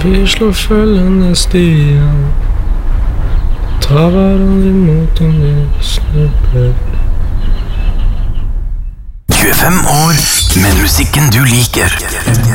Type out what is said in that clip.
Vi slår følgende stier, tar hverandre imot om vi snubler. 25 år med musikken du liker.